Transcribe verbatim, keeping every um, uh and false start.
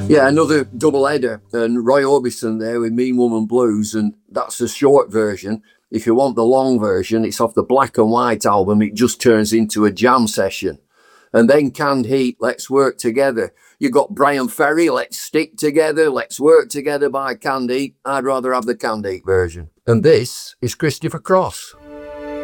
Yeah, another double header, and Roy Orbison there with Mean Woman Blues, and that's the short version. If you want the long version, it's off the Black and White album. It just turns into a jam session. And then Canned Heat, Let's Work Together. You got Brian Ferry, Let's Stick Together, Let's Work Together by Canned Heat. I'd rather have the Canned Heat version. And this is Christopher Cross.